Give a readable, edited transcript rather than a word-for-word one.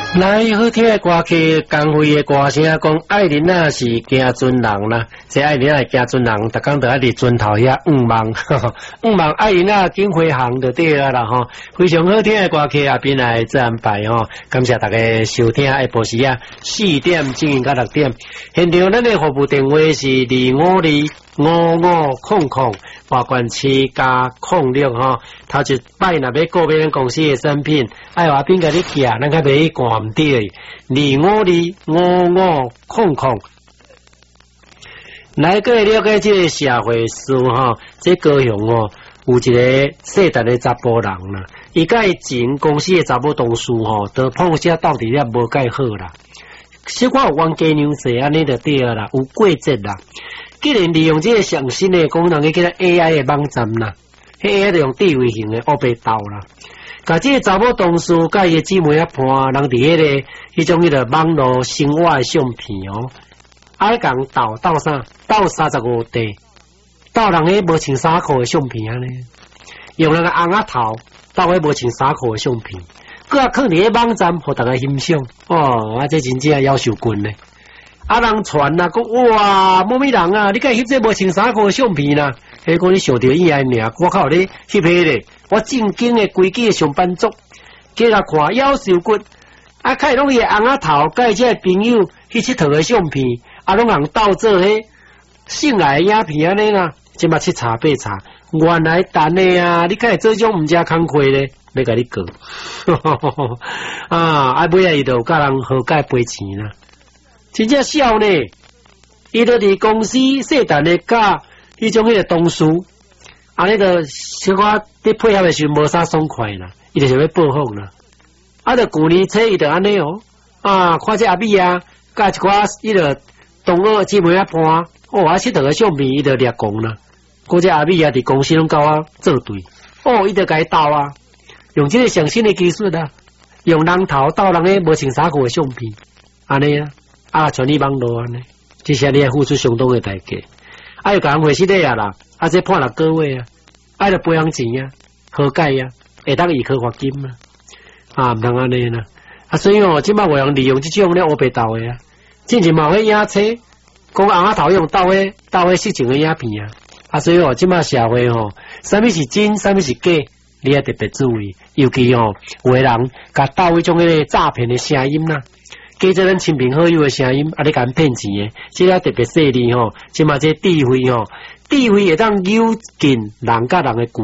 来好听的歌曲，光辉的歌声讲爱人啊是行尊人啦，这爱人啊行尊人，逐工都爱伫尊头遐望爱人啊紧回航就对啦吼。非常好听的歌曲啊，边来做安排吼，感谢大家收听下晡时啊4点进行到6点。现场咱的服务电话是25255500。花冠7加06吼，头一摆若要购买咱公司的产品，爱话边甲你寄，咱较袂挂唔对。25255500。来个了解这个社会事吼，这高雄哦，有一个细达的查甫人啦，伊甲伊前公司的查某同事吼，都碰下到底也无介好啦。小可有冤家娘婿安尼就对啦，有过节啦。既然利用这个上新的功能，叫做 AI 的网站啦，AI 就用智慧型的乌白豆啦，甲这个查某同事甲伊的姊妹啊伴，人伫迄个迄种迄个网络生活的相片哦，啊讲斗啥？斗35地，斗人个无穿衫裤的相片安尼，用那个红仔头斗个无穿衫裤的相片，佮啊放伫个网站，互大家欣赏哦，啊这真正夭寿棍咧。啊！人传啊，讲哇，某某人啊，你甲翕这无穿衫裤的相片啦？迄讲你想着伊安尔，我靠你翕迄咧，我正经的规矩的上班族，叫人看夭寿骨，啊，开拢伊红仔头，甲伊这朋友去佚佗的相片，啊，拢人斗做迄性爱的影片安尼啦，即马7查8查，原来等的啊，你甲做种毋正工课咧，要甲你告，啊，尾仔伊就甲人和解赔钱啦。真正笑呢，伊就伫公司细单的甲迄种迄个同事，安尼就小可伫配合的时无啥爽快啦，伊就想要报复啦。啊，就旧年初伊就安尼哦，啊，看这阿美啊，甲一寡伊就同学姊妹啊伴，哦，啊佚佗的相片伊就掠讲啦。嗰只阿美啊伫公司拢甲我做对，哦，伊就甲伊斗啊，用这个上新的技术啊，用人头斗人个无穿衫裤的相片，安尼啊。啊，传你网络安尼，这些你要付出相当的代价。啊，又甲人回失礼啊啦，啊，这判6个月啊，啊，就赔人钱啊，和解啊，会当移科罚金啊，啊，唔通安尼啦。啊，所以哦，即摆有人利用这种咧乌白豆的啊，之前嘛有影册，讲红仔头用斗迄色情的影片啊，啊，所以哦，即摆社会哦，啥物是真，啥物是假，你要特别注意，尤其哦，有的人甲斗迄种迄个诈骗的声音啦。加做咱亲朋好友的声音，啊，你甲人骗钱的，这个特别细腻吼，即嘛这智慧吼，智慧会当扭紧人甲人的